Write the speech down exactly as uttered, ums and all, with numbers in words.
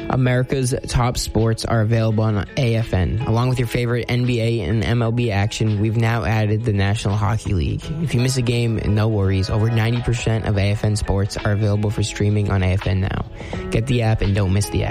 America's top sports are available on A F N. Along with your favorite N B A and M L B action, we've now added the National Hockey League. If you miss a game, no worries. Over ninety percent of A F N sports are available for streaming on A F N now. Get the app and don't miss the action.